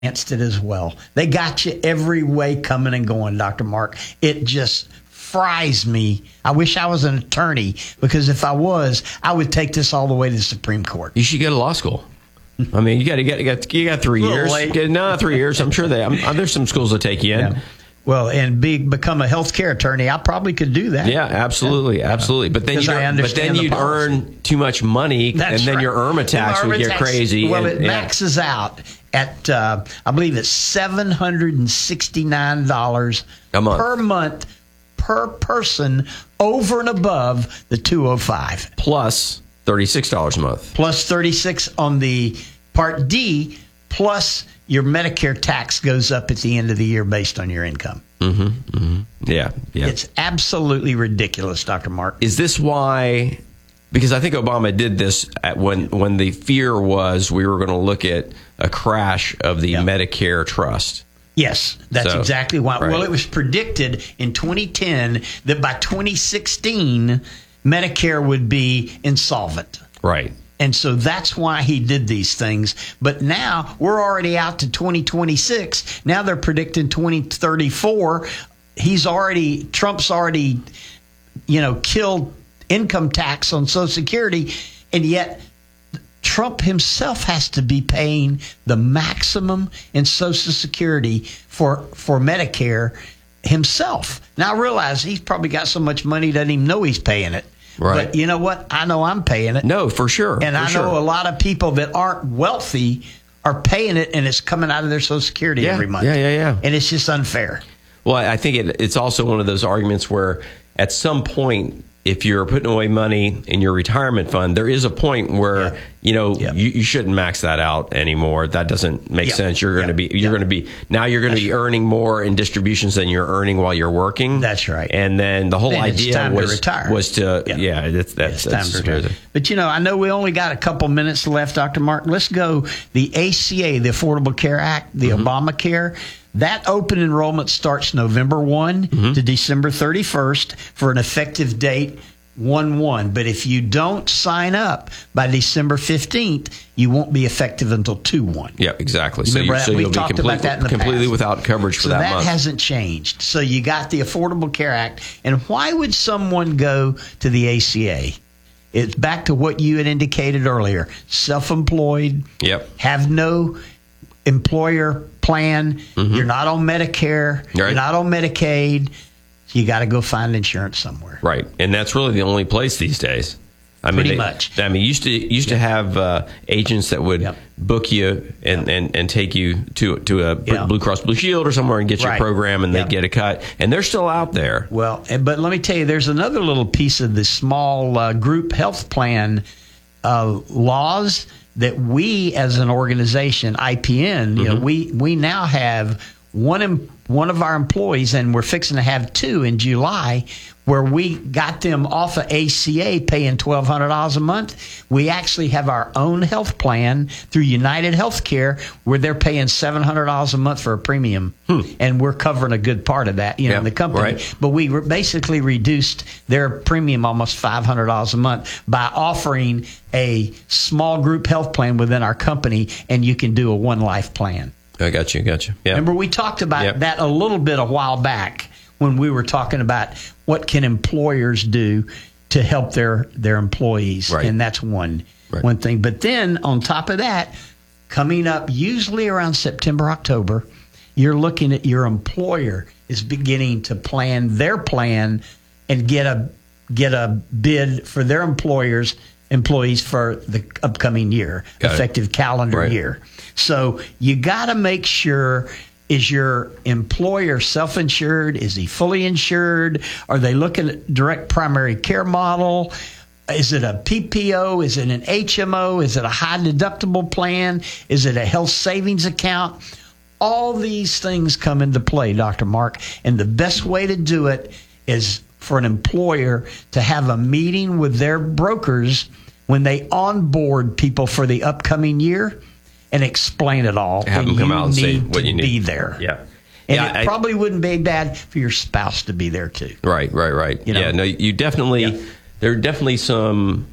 Against it as well. They got you every way coming and going, Dr. Mark. It just fries me. I wish I was an attorney, because if I was, I would take this all the way to the Supreme Court. You should go to law school. I mean, you got 3 years. No, 3 years. I'm sure there's some schools that take you in. Yeah. Well, and become a healthcare attorney, I probably could do that. Yeah, absolutely, absolutely. But then you'd earn too much money, and then your IRMA tax would get crazy. Well, it maxes out at I believe it's $769 per month per person over and above the $205, plus $36 a month, plus $36 on the Part D, plus your Medicare tax goes up at the end of the year based on your income. Mm-hmm, mm-hmm. Yeah. It's absolutely ridiculous, Dr. Mark. Is this why? Because I think Obama did this when the fear was we were going to look at a crash of the Medicare trust. Yes, that's exactly why. Right. Well, it was predicted in 2010 that by 2016, Medicare would be insolvent. Right. And so that's why he did these things. But now we're already out to 2026. Now they're predicting 2034. Trump's already, killed income tax on Social Security. And yet Trump himself has to be paying the maximum in Social Security for Medicare himself. Now I realize he's probably got so much money he doesn't even know he's paying it. Right. But you know what? I know I'm paying it. No, for sure. And I know a lot of people that aren't wealthy are paying it, and it's coming out of their Social Security every month. Yeah. And it's just unfair. Well, I think it's also one of those arguments where at some point, if you're putting away money in your retirement fund, there is a point where you shouldn't max that out anymore. That doesn't make sense. You're going to be earning more in distributions than you're earning while you're working. That's right. And then the whole idea was to it's time to retire. But I know we only got a couple minutes left, Dr. Mark. Let's go the ACA, the Affordable Care Act, the Obamacare. That open enrollment starts November 1 to December 31st for an effective date 1/1. But if you don't sign up by December 15th, you won't be effective until 2/1. Yeah, exactly. So you'll be completely without coverage for that month. So that hasn't changed. So you got the Affordable Care Act. And why would someone go to the ACA? It's back to what you had indicated earlier. Self-employed. Yep. Have no employer plan. You're not on Medicare. Right. You're not on Medicaid. You got to go find insurance somewhere. Right. And that's really the only place these days. Pretty much. Used to have agents that would book you and take you to a Blue Cross Blue Shield or somewhere and get your program, and they'd get a cut. And they're still out there. Well, but let me tell you, there's another little piece of the small group health plan laws that we as an organization, IPN, we now have one of our employees, and we're fixing to have two in July, where we got them off of ACA paying $1,200 a month. We actually have our own health plan through United Healthcare where they're paying $700 a month for a premium, and we're covering a good part of that, in the company. Right. But we basically reduced their premium almost $500 a month by offering a small group health plan within our company, and you can do a one life plan. I got you. Yeah. Remember, we talked about that a little bit a while back when we were talking about what can employers do to help their employees. Right. And that's one thing. But then on top of that, coming up usually around September, October, you're looking at your employer is beginning to plan their plan and get a bid for their employees for the upcoming year, effective calendar year. So you got to make sure, is your employer self-insured? Is he fully insured? Are they looking at direct primary care model? Is it a PPO? Is it an HMO? Is it a high deductible plan? Is it a health savings account? All these things come into play, Dr. Mark. And the best way to do it is for an employer to have a meeting with their brokers when they onboard people for the upcoming year and explain it all. Have them come out and say what you need. Be there. Yeah. And it probably wouldn't be bad for your spouse to be there too. Right. You know? Yeah, no, you definitely, there are definitely some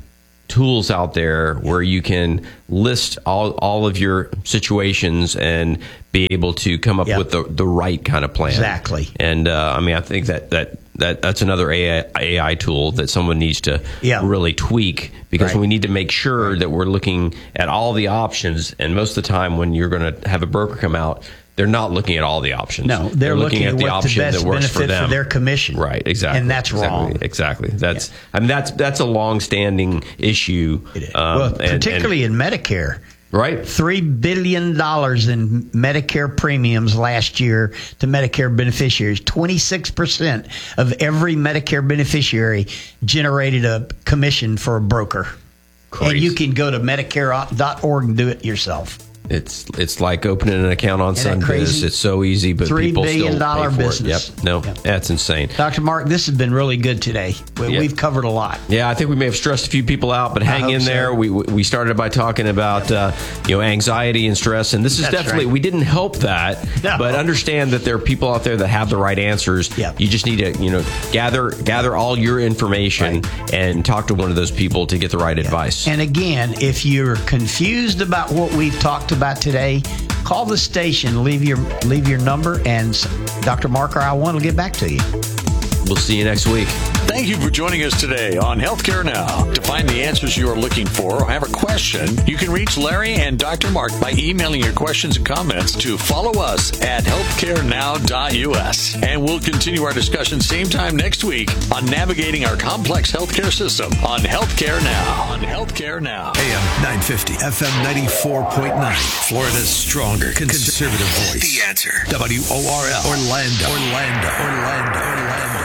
tools out there where you can list all of your situations and be able to come up with the right kind of plan. Exactly. And I think that's another AI tool that someone needs to really tweak, because we need to make sure that we're looking at all the options. And most of the time when you're going to have a broker come out, they're not looking at all the options. No, they're looking at the option that works for them. For their commission. Right, exactly. And that's wrong. Exactly. That's a long-standing issue. It is. Particularly in Medicare. Right. $3 billion in Medicare premiums last year to Medicare beneficiaries. 26% of every Medicare beneficiary generated a commission for a broker. Crazy. And you can go to Medicare.org and do it yourself. It's like opening an account on Sunbiz. It's so easy, but people still pay for business. It. Yep. No, that's insane. Dr. Mark, this has been really good today. We've covered a lot. Yeah, I think we may have stressed a few people out, but hang in there. We started by talking about anxiety and stress, and this is definitely we didn't help that, but understand that there are people out there that have the right answers. Yep. You just need to gather all your information and talk to one of those people to get the right advice. And again, if you're confused about what we've talked about today, call the station, leave your number, and Dr. Mark or I will get back to you. We'll see you next week. Thank you for joining us today on Healthcare Now. To find the answers you are looking for or have a question, you can reach Larry and Dr. Mark by emailing your questions and comments to follow us at healthcarenow.us. And we'll continue our discussion same time next week on navigating our complex healthcare system on Healthcare Now. AM 950, FM 94.9. Florida's stronger conservative voice. The Answer. WORL. Orlando.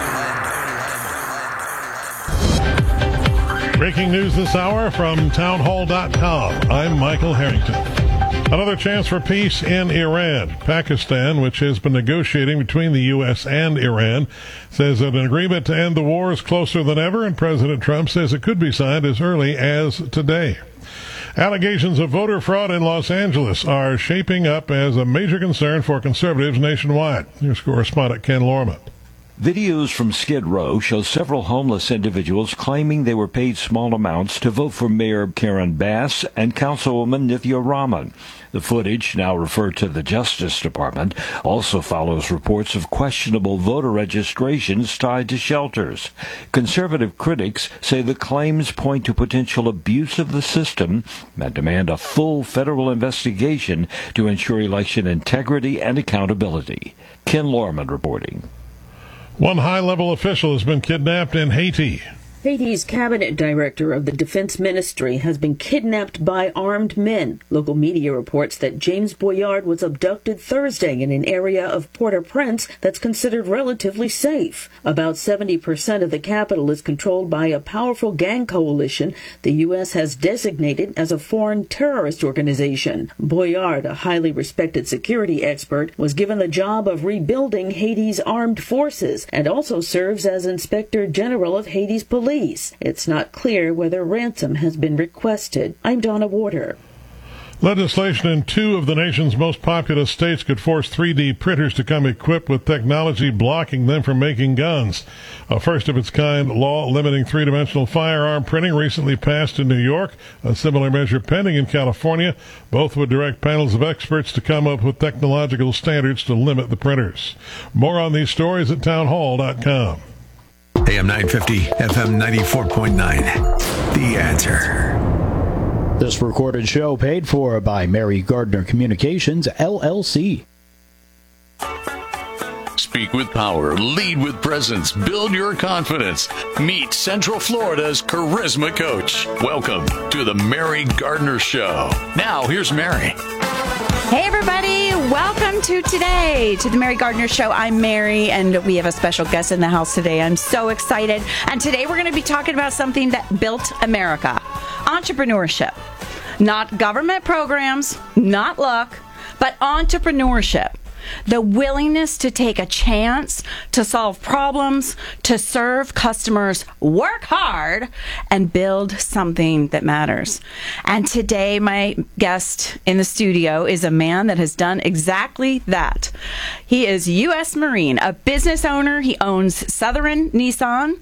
Breaking news this hour from townhall.com. I'm Michael Harrington. Another chance for peace in Iran. Pakistan, which has been negotiating between the U.S. and Iran, says that an agreement to end the war is closer than ever, and President Trump says it could be signed as early as today. Allegations of voter fraud in Los Angeles are shaping up as a major concern for conservatives nationwide. Here's correspondent Ken Lorman. Videos from Skid Row show several homeless individuals claiming they were paid small amounts to vote for Mayor Karen Bass and Councilwoman Nithya Raman. The footage, now referred to the Justice Department, also follows reports of questionable voter registrations tied to shelters. Conservative critics say the claims point to potential abuse of the system and demand a full federal investigation to ensure election integrity and accountability. Ken Lorman reporting. One high-level official has been kidnapped in Haiti. Haiti's cabinet director of the defense ministry has been kidnapped by armed men. Local media reports that James Boyard was abducted Thursday in an area of Port-au-Prince that's considered relatively safe. About 70% of the capital is controlled by a powerful gang coalition the U.S. has designated as a foreign terrorist organization. Boyard, a highly respected security expert, was given the job of rebuilding Haiti's armed forces and also serves as Inspector General of Haiti's police. It's not clear whether ransom has been requested. I'm Donna Warder. Legislation in 2 of the nation's most populous states could force 3D printers to come equipped with technology blocking them from making guns. A first-of-its-kind law limiting 3-dimensional firearm printing recently passed in New York. A similar measure pending in California. Both would direct panels of experts to come up with technological standards to limit the printers. More on these stories at townhall.com. AM 950, FM 94.9. The Answer. This recorded show paid for by Mary Gardner Communications, LLC. Speak with power, lead with presence, build your confidence. Meet Central Florida's charisma coach. Welcome to the Mary Gardner Show. Now, here's Mary. Hey, everybody. Welcome to the Mary Gardner Show. I'm Mary, and we have a special guest in the house today. I'm so excited. And today we're going to be talking about something that built America. Entrepreneurship. Not government programs, not luck, but entrepreneurship. The willingness to take a chance, to solve problems, to serve customers, work hard, and build something that matters. And today, my guest in the studio is a man that has done exactly that. He is U.S. Marine, a business owner. He owns Sutherland Nissan,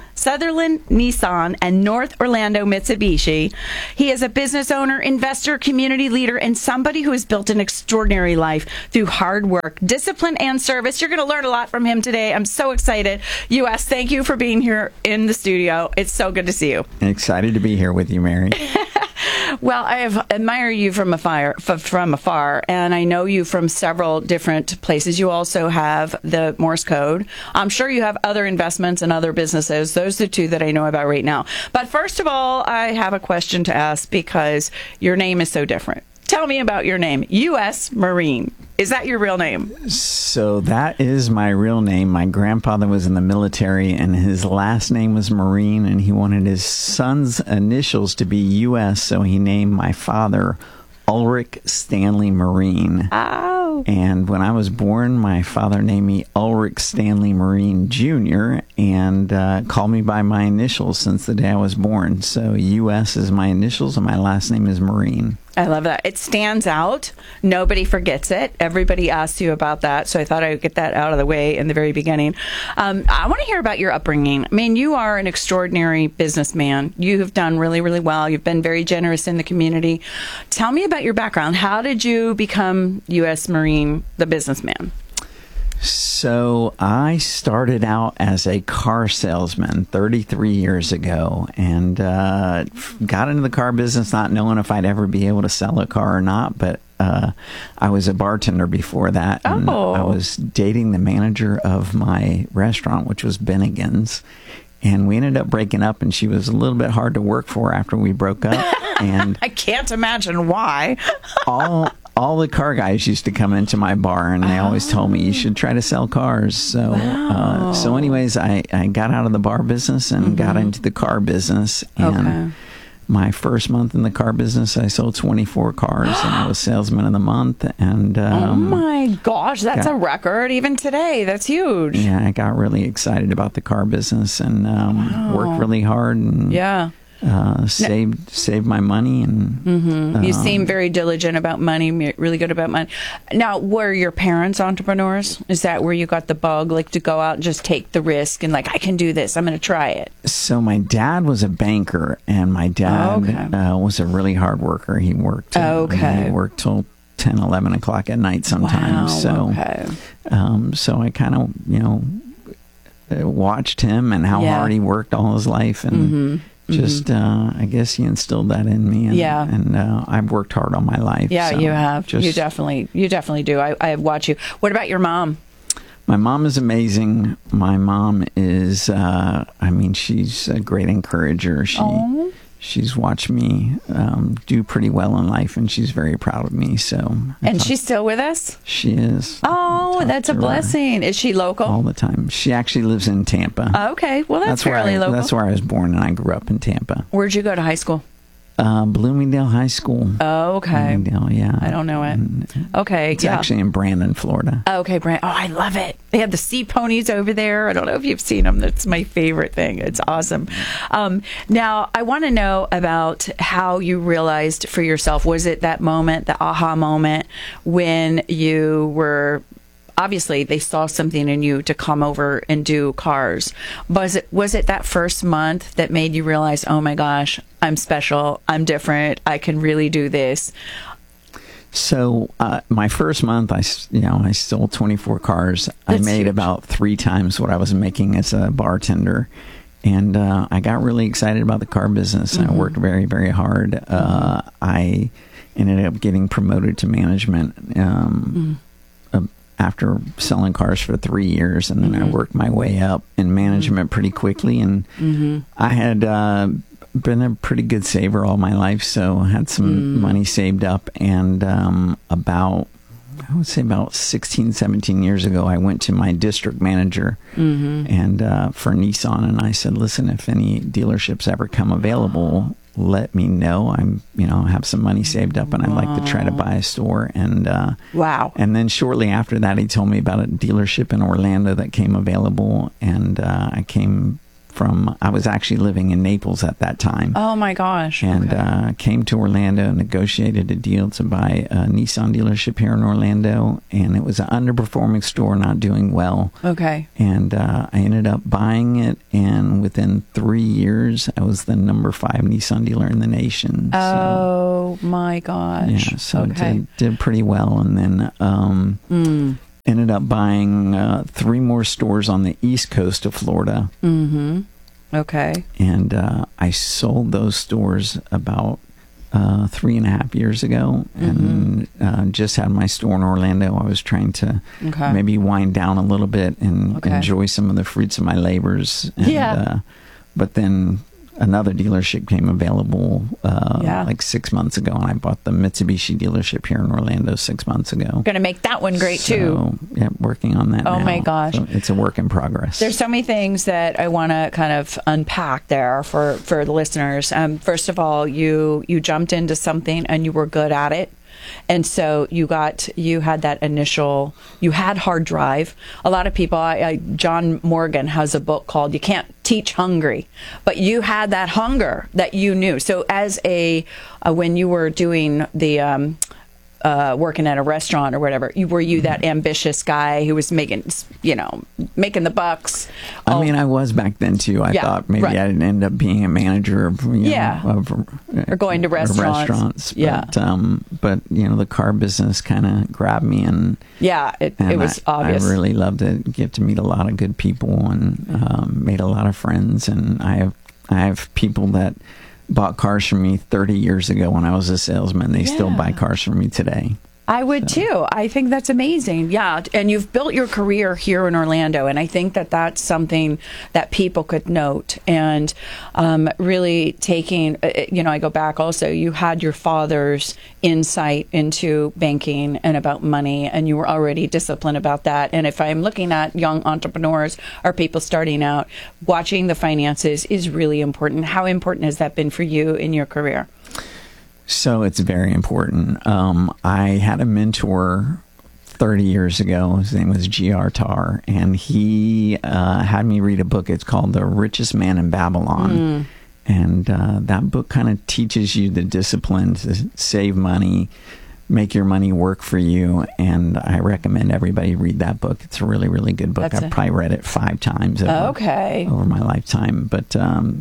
and North Orlando Mitsubishi. He is a business owner, investor, community leader, and somebody who has built an extraordinary life through hard work, discipline, and service. You're going to learn a lot from him today. I'm so excited. U.S., thank you for being here in the studio. It's so good to see you. Excited to be here with you, Mary. Well, I have admired you from afar, and I know you from several different places. You also have the Morse Code. I'm sure you have other investments and other businesses. Those are the two that I know about right now. But first of all, I have a question to ask because your name is so different. Tell me about your name, U.S. Marine. Is that your real name? So that is my real name. My grandfather was in the military, and his last name was Marine, and he wanted his son's initials to be U.S., so he named my father Ulrich Stanley Marine. Oh. And when I was born, my father named me Ulrich Stanley Marine Jr. and called me by my initials since the day I was born. So U.S. is my initials, and my last name is Marine. I love that. It stands out. Nobody forgets it. Everybody asks you about that, so I thought I would get that out of the way in the very beginning. I want to hear about your upbringing. I mean, you are an extraordinary businessman. You have done really, really well. You've been very generous in the community. Tell me about your background. How did you become U.S. Marine, the businessman? So I started out as a car salesman 33 years ago and got into the car business not knowing if I'd ever be able to sell a car or not. But I was a bartender before that. And I was dating the manager of my restaurant, which was Bennigan's. And we ended up breaking up, and she was a little bit hard to work for after we broke up. And I can't imagine why. all the car guys used to come into my bar, and they always told me, you should try to sell cars. So, so anyways, I got out of the bar business and got into the car business. And my first month in the car business, I sold 24 cars, and I was salesman of the month. And oh my gosh, that's a record even today. That's huge. Yeah, I got really excited about the car business and worked really hard. And saved my money, and you seem very diligent about money, really good about money. Now, were your parents entrepreneurs? Is that where you got the bug, like to go out and just take the risk and like, I can do this, I'm going to try it? So my dad was a banker, and my dad was a really hard worker. He worked he worked till 10, 11 o'clock at night sometimes. So I kind of watched him and how hard he worked all his life, and I guess he instilled that in me. And I've worked hard all my life. Yeah, so you have. You definitely do. I watch you. What about your mom? My mom is amazing. My mom is, she's a great encourager. She's watched me do pretty well in life, and she's very proud of me. And she's still with us? She is. Oh, that's a blessing. Is she local? All the time. She actually lives in Tampa. Okay, well, that's fairly local. That's where I was born, and I grew up in Tampa. Where'd you go to high school? Bloomingdale High School. Oh, okay. Bloomingdale, yeah. I don't know it. Okay, it's actually in Brandon, Florida. Okay, Brandon. Oh, I love it. They have the sea ponies over there. I don't know if you've seen them. That's my favorite thing. It's awesome. Now, I want to know about how you realized for yourself. Was it that moment, the aha moment, when you were... Obviously, they saw something in you to come over and do cars. Was it that first month that made you realize, oh my gosh, I'm special, I'm different, I can really do this? So my first month, I sold 24 cars. I made about 3 times what I was making as a bartender. And I got really excited about the car business. I worked very, very hard. I ended up getting promoted to management after selling cars for 3 years, and then I worked my way up in management pretty quickly. And I had been a pretty good saver all my life, so I had some money saved up. And about 16, 17 years ago, I went to my district manager and for Nissan, and I said, listen, if any dealerships ever come available, let me know. I have some money saved up, and I'd like to try to buy a store. And and then shortly after that, he told me about a dealership in Orlando that came available, and I came I was actually living in Naples at that time. Oh my gosh. And came to Orlando, negotiated a deal to buy a Nissan dealership here in Orlando, and it was an underperforming store, not doing well. Okay. And I ended up buying it, and within 3 years, I was the number 5 Nissan dealer in the nation. Oh my gosh. Yeah, so did pretty well, and then ended up buying 3 more stores on the east coast of Florida. Mm-hmm. Okay. And I sold those stores about 3.5 years ago, and just had my store in Orlando. I was trying to maybe wind down a little bit and enjoy some of the fruits of my labors. And, but then another dealership came available like 6 months ago, and I bought the Mitsubishi dealership here in Orlando 6 months ago. Going to make that one great too. Yeah, working on that. Oh now. my gosh, so it's a work in progress. There's so many things that I want to kind of unpack there for the listeners. First of all, you jumped into something and you were good at it. And so you had that initial, you had hard drive. A lot of people, John Morgan has a book called You Can't Teach Hungry, but you had that hunger that you knew. So as when you were doing the, working at a restaurant or whatever, were you that ambitious guy who was making the bucks? I mean, I was back then too. I thought maybe I'd end up being a manager of, or going to restaurants. But the car business kind of grabbed me, and it was obvious. I really loved it. Get to meet a lot of good people, and made a lot of friends. And I have people that bought cars from me 30 years ago when I was a salesman. They still buy cars from me today. I would too. I think that's amazing. Yeah. And you've built your career here in Orlando. And I think that that's something that people could note. And really taking, I go back also, you had your father's insight into banking and about money, and you were already disciplined about that. And if I'm looking at young entrepreneurs or people starting out, watching the finances is really important. How important has that been for you in your career? So it's very important. I had a mentor 30 years ago. His name was G.R. Tarr, and he had me read a book. It's called The Richest Man in Babylon. And that book kind of teaches you the discipline to save money, make your money work for you. And I recommend everybody read that book. It's a really, really good book. I've probably read it 5 times over my lifetime. But,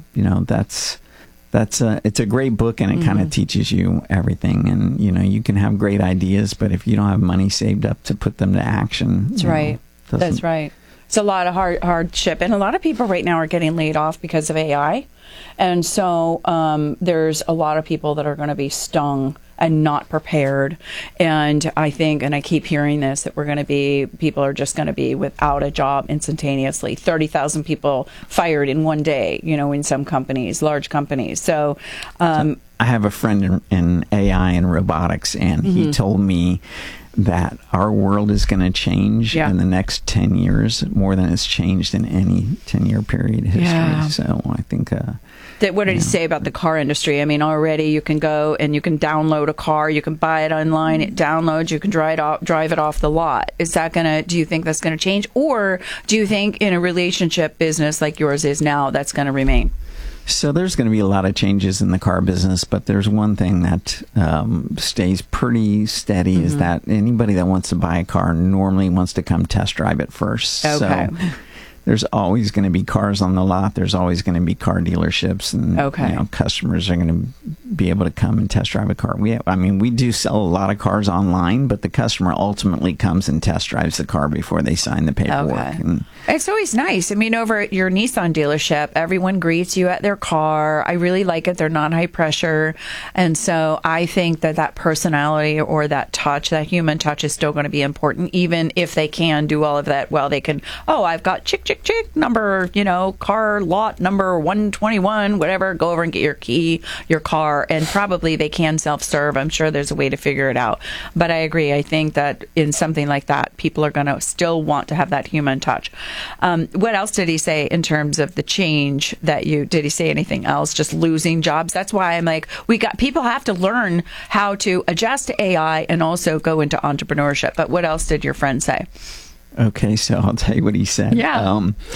it's a great book, and it kind of teaches you everything. And, you can have great ideas, but if you don't have money saved up to put them to action. That's right. That's right. It's a lot of hardship. And a lot of people right now are getting laid off because of AI. And so there's a lot of people that are going to be stung and not prepared. And I think, and I keep hearing this, that people are just going to be without a job instantaneously. 30,000 people fired in one day, in some companies, large companies. So I have a friend in AI and robotics, and he told me that our world is going to change in the next 10 years more than it's changed in any 10-year period history. Yeah. So I think... what did he say about the car industry? I mean, already you can go and you can download a car, you can buy it online, it downloads, you can drive it off the lot. Do you think that's going to change? Or do you think in a relationship business like yours is now, that's going to remain? So there's going to be a lot of changes in the car business, but there's one thing that stays pretty steady is that anybody that wants to buy a car normally wants to come test drive it first. Okay. So there's always going to be cars on the lot. There's always going to be car dealerships, and customers are going to be able to come and test drive a car. We do sell a lot of cars online, but the customer ultimately comes and test drives the car before they sign the paperwork. Okay. And it's always nice. I mean, over at your Nissan dealership, everyone greets you at their car. I really like it. They're not high pressure. And so I think that personality or that touch, that human touch is still going to be important, even if they can do all of that. Well, they can, I've got chick, number, car lot number 121, whatever, go over and get your key, your car, and probably they can self-serve. I'm sure there's a way to figure it out. But I agree. I think that in something like that, people are going to still want to have that human touch. What else did he say in terms of the change did he say anything else? Just losing jobs? That's why I'm like, people have to learn how to adjust to AI and also go into entrepreneurship. But what else did your friend say? Okay, so I'll tell you what he said. Yeah.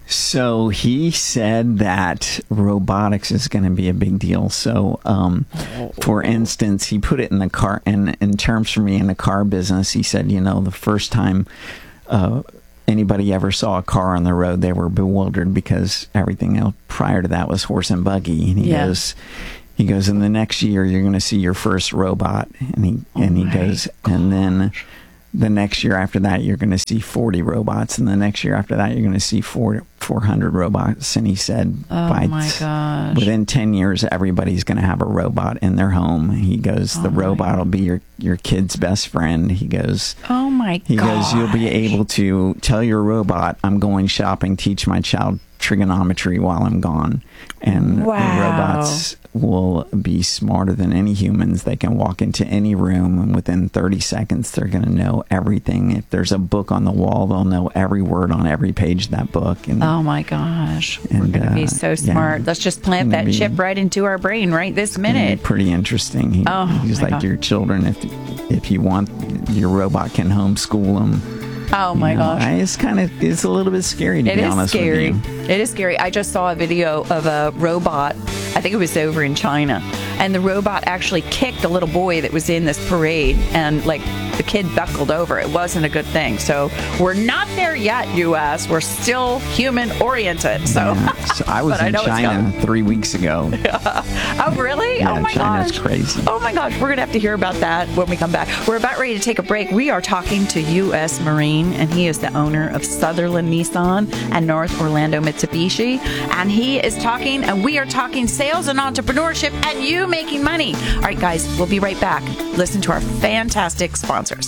So he said that robotics is going to be a big deal. So, for instance, he put it in the car, and in terms for me in the car business, he said, the first time anybody ever saw a car on the road, they were bewildered because everything else prior to that was horse and buggy. And he goes, in the next year, you're going to see your first robot. And he goes, and then the next year after that, you're going to see 40 robots. And the next year after that, you're going to see 400 robots. And he said, within 10 years, everybody's going to have a robot in their home. He goes, the robot will be your kid's best friend. He goes, oh my God. He goes, you'll be able to tell your robot, I'm going shopping, teach my child trigonometry while I'm gone. And the robots will be smarter than any humans. They can walk into any room, and within 30 seconds, they're going to know everything. If there's a book on the wall, they'll know every word on every page of that book. And, oh my gosh. We're going to be so smart. Let's just plant that chip right into our brain right this minute. Pretty interesting. He's like your children. If you want, your robot can homeschool them. Oh my gosh. It's a little bit scary to be honest with you. It is scary. I just saw a video of a robot. I think it was over in China. And the robot actually kicked a little boy that was in this parade, and the kid buckled over. It wasn't a good thing. So we're not there yet, U.S. We're still human oriented. So, so I was in China 3 weeks ago. Oh, really? Yeah, oh my China's gosh. Crazy. Oh my gosh. We're going to have to hear about that when we come back. We're about ready to take a break. We are talking to U.S. Marine, and he is the owner of Sutherland Nissan and North Orlando Mitsubishi. And he is talking, and we are talking sales and entrepreneurship and you making money. All right, guys, we'll be right back. Listen to our fantastic sponsors.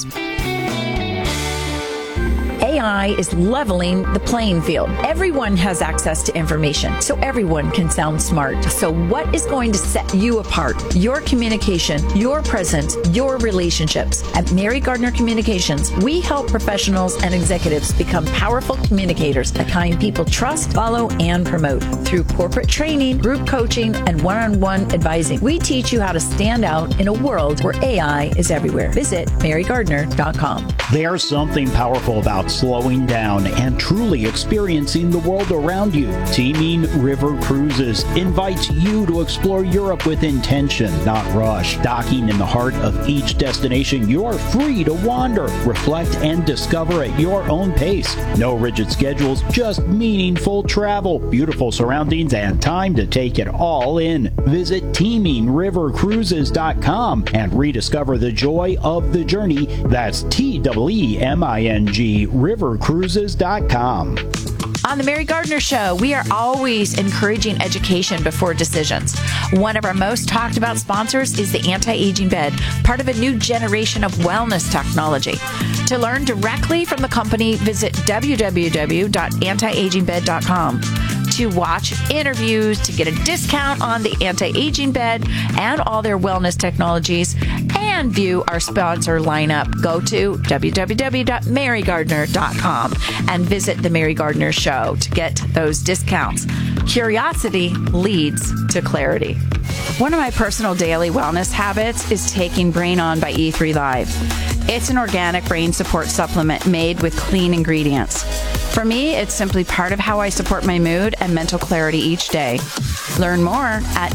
AI is leveling the playing field. Everyone has access to information, so everyone can sound smart. So what is going to set you apart? Your communication, your presence, your relationships. At Mary Gardner Communications, we help professionals and executives become powerful communicators, the kind people trust, follow, and promote. Through corporate training, group coaching, and one-on-one advising, we teach you how to stand out in a world where AI is everywhere. Visit marygardner.com. There's something powerful about slowing down and truly experiencing the world around you. Teaming River Cruises invites you to explore Europe with intention, not rush. Docking in the heart of each destination, you're free to wander, reflect, and discover at your own pace. No rigid schedules, just meaningful travel, beautiful surroundings, and time to take it all in. Visit teamingrivercruises.com and rediscover the joy of the journey. That's TEEMING rivercruises.com. On the Mary Gardner Show, we are always encouraging education before decisions. One of our most talked about sponsors is the anti-aging bed, part of a new generation of wellness technology. To learn directly from the company, visit www.antiagingbed.com. To watch interviews, to get a discount on the anti-aging bed and all their wellness technologies, and view our sponsor lineup, go to www.marygardner.com and visit The Mary Gardner Show to get those discounts. Curiosity leads to clarity. One of my personal daily wellness habits is taking Brain On by E3 Live. It's an organic brain support supplement made with clean ingredients. For me, it's simply part of how I support my mood and mental clarity each day. Learn more at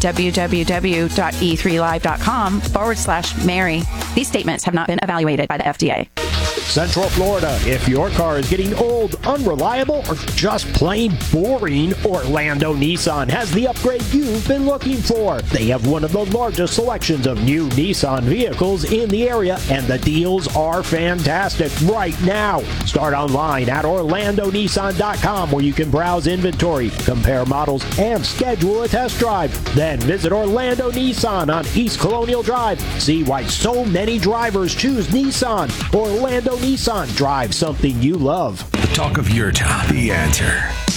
www.e3live.com/Mary. These statements have not been evaluated by the FDA. Central Florida. If your car is getting old, unreliable, or just plain boring, Orlando Nissan has the upgrade you've been looking for. They have one of the largest selections of new Nissan vehicles in the area, and the deals are fantastic right now. Start online at OrlandoNissan.com, where you can browse inventory, compare models, and schedule a test drive. Then visit Orlando Nissan on East Colonial Drive. See why so many drivers choose Nissan. Orlando Nissan. Drive something you love. The talk of your town. The Answer.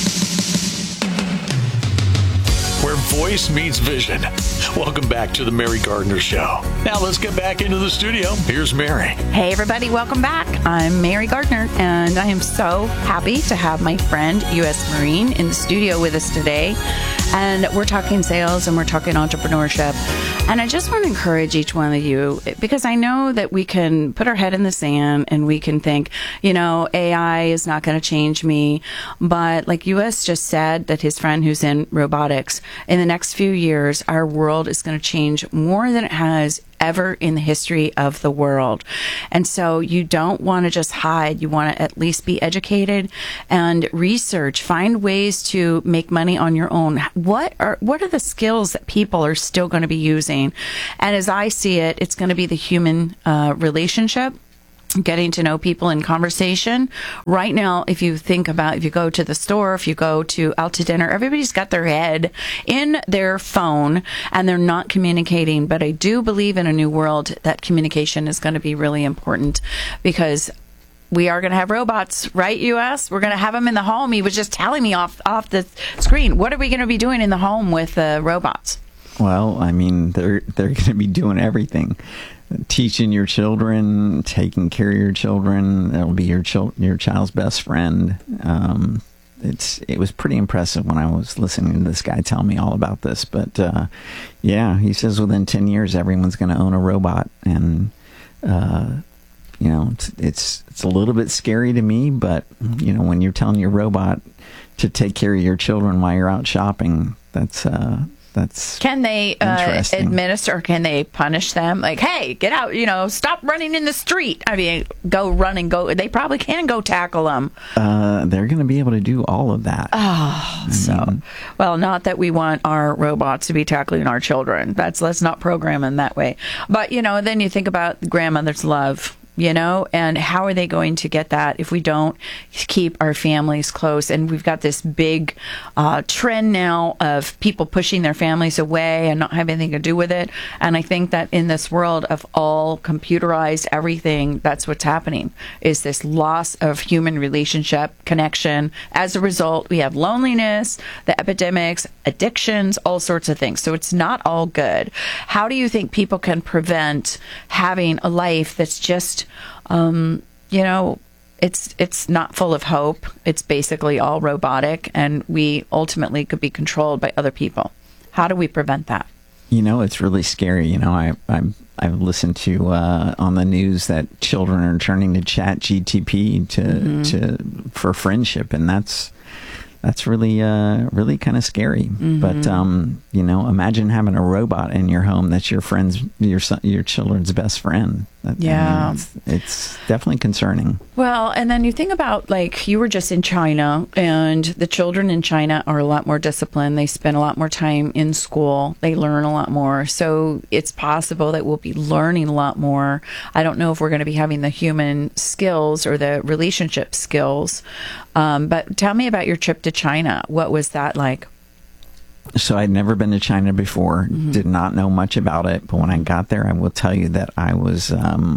Where voice meets vision. Welcome back to the Mary Gardner Show. Now let's get back into the studio. Here's Mary. Hey everybody, welcome back. I'm Mary Gardner, and I am so happy to have my friend U.S. Marine in the studio with us today. And we're talking sales and we're talking entrepreneurship. And I just want to encourage each one of you, because I know that we can put our head in the sand and we can think, AI is not going to change me. But like US just said, that his friend who's in robotics, in the next few years, our world is going to change more than it has ever in the history of the world. And so you don't want to just hide. You want to at least be educated and research, find ways to make money on your own. What are the skills that people are still going to be using? And as I see it, it's going to be the human relationship, getting to know people in conversation. Right now, if you go to the store, if you go out to dinner, everybody's got their head in their phone and they're not communicating. But I do believe in a new world that communication is going to be really important, because we are going to have robots, right, US? We're going to have them in the home. He was just telling me off the screen. What are we going to be doing in the home with robots? Well, I mean, they're going to be doing everything. Teaching your children, taking care of your children. That'll be your child's best friend. It was pretty impressive when I was listening to this guy tell me all about this. But yeah, he says within 10 years, everyone's going to own a robot. And, it's a little bit scary to me. But, when you're telling your robot to take care of your children while you're out shopping, that's can they administer? Can they punish them? Like, hey, get out! Stop running in the street. I mean, go run and go. They probably can go tackle them. They're going to be able to do all of that. Well, not that we want our robots to be tackling our children. Let's not program them that way. But then you think about grandmother's love. And how are they going to get that if we don't keep our families close? And we've got this big trend now of people pushing their families away and not having anything to do with it. And I think that in this world of all computerized everything, that's what's happening, is this loss of human relationship connection. As a result, we have loneliness, the epidemics, addictions, all sorts of things. So it's not all good. How do you think people can prevent having a life that's just it's not full of hope? It's basically all robotic, and we ultimately could be controlled by other people. How do we prevent that? It's really scary. I've listened to on the news that children are turning to ChatGPT for friendship, and that's really really kind of scary. But imagine having a robot in your home that's your children's best friend. It's definitely concerning. Well, and then you think about, like, you were just in China, and the children in China are a lot more disciplined. They spend a lot more time in school. They learn a lot more. So it's possible that we'll be learning a lot more. I don't know if we're going to be having the human skills or the relationship skills. But tell me about your trip to China. What was that like? So I'd never been to China before, did not know much about it. But when I got there, I will tell you that I was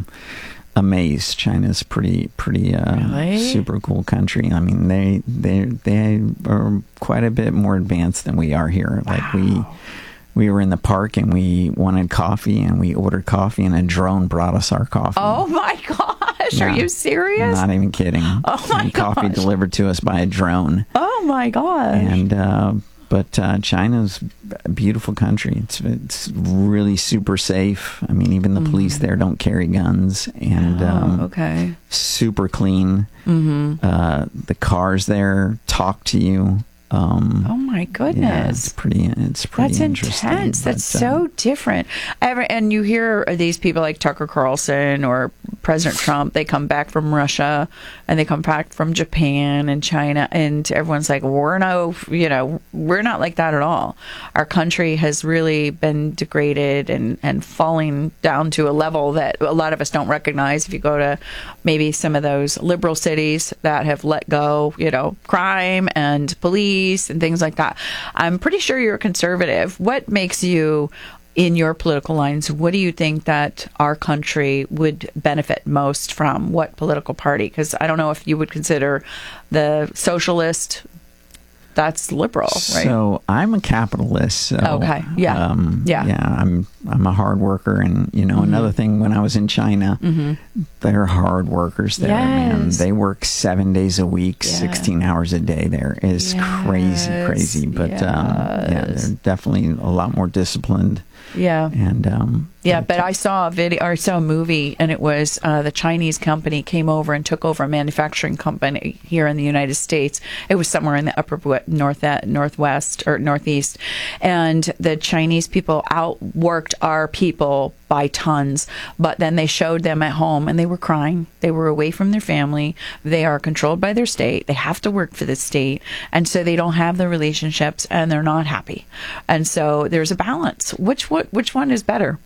amazed. China's pretty really? Super cool country. I mean, they are quite a bit more advanced than we are here. Wow. Like we were in the park and we wanted coffee, and we ordered coffee, and a drone brought us our coffee. Oh my gosh, are you serious? Not even kidding. Oh my gosh. Coffee delivered to us by a drone. Oh my gosh. And but China's a beautiful country. It's really super safe. I mean, even the police there don't carry guns, and super clean. The cars there talk to you. Oh my goodness! Yeah, it's pretty. That's interesting. Intense. That's so different. And you hear these people like Tucker Carlson or President Trump. They come back from Russia, and they come back from Japan and China, and everyone's like, we're not like that at all. Our country has really been degraded and falling down to a level that a lot of us don't recognize. If you go to maybe some of those liberal cities that have let go, crime and police and things like that. I'm pretty sure you're a conservative. What makes you, in your political lines, what do you think that our country would benefit most from? What political party? Because I don't know if you would consider the socialist, that's liberal, right? So I'm a capitalist. So, okay. Yeah. I'm a hard worker, and another thing, when I was in China, they're hard workers there, man. They work 7 days a week, 16 hours a day. There is crazy. But they're definitely a lot more disciplined. Yeah. And but I saw a video, or I saw a movie, and it was the Chinese company came over and took over a manufacturing company here in the United States. It was somewhere in the upper northwest or northeast, and the Chinese people outworked our people by tons. But then they showed them at home, and they were crying. They were away from their family. They are controlled by their state. They have to work for the state, and so they don't have the relationships, and they're not happy. And so there's a balance. Which one is better?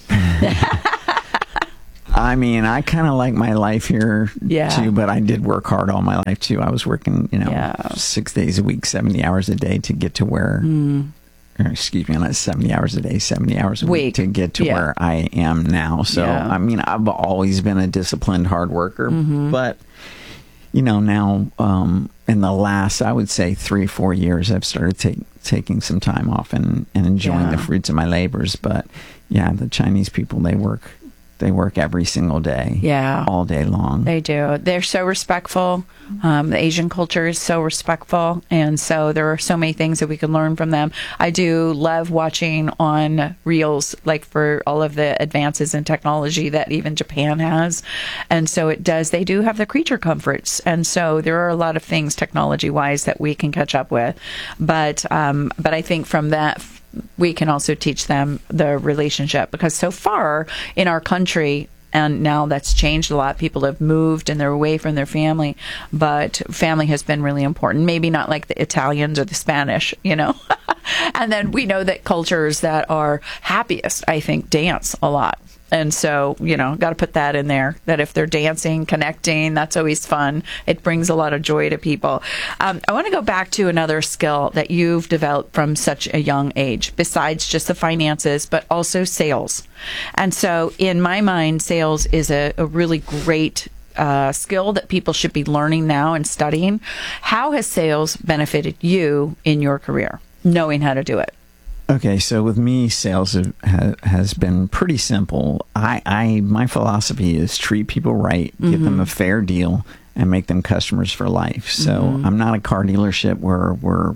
I mean, I kind of like my life here too, but I did work hard all my life too. I was working, 6 days a week, 70 hours a day to get to where, not 70 hours a day, 70 hours a week to get to where I am now. So, I mean, I've always been a disciplined hard worker, but now, in the last, I would say 3 or 4 years, I've started taking some time off and enjoying the fruits of my labors. But the Chinese people, they work every single day, all day long. They do. They're so respectful. The Asian culture is so respectful, and so there are so many things that we can learn from them. I do love watching on reels, like for all of the advances in technology that even Japan has, and so they do have the creature comforts, and so there are a lot of things technology-wise that we can catch up with, but I think from that, we can also teach them the relationship, because so far in our country, and now that's changed a lot, people have moved and they're away from their family, but family has been really important. Maybe not like the Italians or the Spanish, And then we know that cultures that are happiest, I think, dance a lot. And so, got to put that in there, that if they're dancing, connecting, that's always fun. It brings a lot of joy to people. I want to go back to another skill that you've developed from such a young age, besides just the finances, but also sales. And so in my mind, sales is a really great skill that people should be learning now and studying. How has sales benefited you in your career, knowing how to do it? Okay, so with me, sales has been pretty simple. My philosophy is treat people right, give them a fair deal, and make them customers for life. So I'm not a car dealership where we're,